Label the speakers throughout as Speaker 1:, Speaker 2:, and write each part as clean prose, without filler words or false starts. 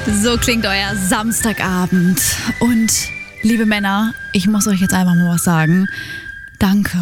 Speaker 1: So klingt euer Samstagabend. Und liebe Männer, ich muss euch jetzt einfach mal was sagen. Danke.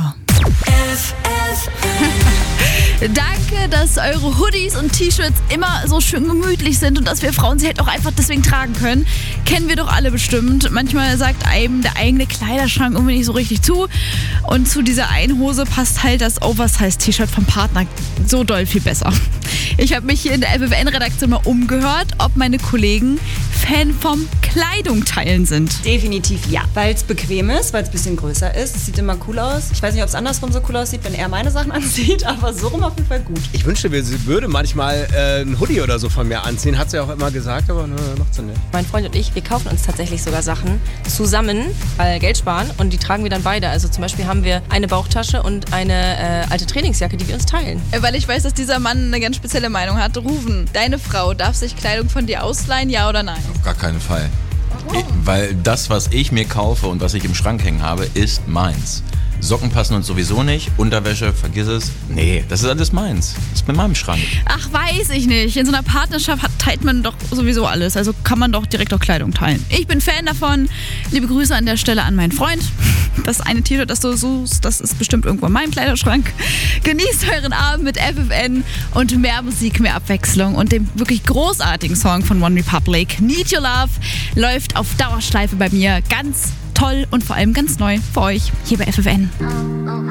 Speaker 1: Danke, dass eure Hoodies und T-Shirts immer so schön gemütlich sind und dass wir Frauen sie halt auch einfach deswegen tragen können. Kennen wir doch alle bestimmt. Manchmal sagt einem der eigene Kleiderschrank irgendwie nicht so richtig zu. Und zu dieser einen Hose passt halt das Oversize-T-Shirt vom Partner so doll viel besser. Ich habe mich hier in der FFN-Redaktion mal umgehört, ob meine Kollegen Fan vom Kleidung-Teilen sind.
Speaker 2: Definitiv ja, weil es bequem ist, weil es ein bisschen größer ist. Es sieht immer cool aus. Ich weiß nicht, ob es andersrum so cool aussieht, wenn er meine Sachen anzieht, aber so rum auf jeden Fall gut.
Speaker 3: Ich wünschte, sie würde manchmal einen Hoodie oder so von mir anziehen. Hat sie auch immer gesagt, aber macht sie nicht.
Speaker 4: Mein Freund und ich, wir kaufen uns tatsächlich sogar Sachen zusammen, weil Geld sparen, und die tragen wir dann beide. Also zum Beispiel haben wir eine Bauchtasche und eine alte Trainingsjacke, die wir uns teilen.
Speaker 1: Weil ich weiß, dass dieser Mann eine ganz spezielle Meinung hat. Rufen, deine Frau darf sich Kleidung von dir ausleihen, ja oder nein?
Speaker 5: Auf gar keinen Fall. Weil das, was ich mir kaufe und was ich im Schrank hängen habe, ist meins. Socken passen uns sowieso nicht, Unterwäsche, vergiss es. Nee, das ist alles meins. Das ist mit meinem Schrank.
Speaker 1: Ach, weiß ich nicht. In so einer Partnerschaft teilt man doch sowieso alles. Also kann man doch direkt auch Kleidung teilen. Ich bin Fan davon. Liebe Grüße an der Stelle an meinen Freund. Das eine T-Shirt, das du suchst, das ist bestimmt irgendwo in meinem Kleiderschrank. Genießt euren Abend mit FFN und mehr Musik, mehr Abwechslung. Und dem wirklich großartigen Song von One Republic, Need Your Love, läuft auf Dauerschleife bei mir. Ganz toll und vor allem ganz neu für euch hier bei FFN.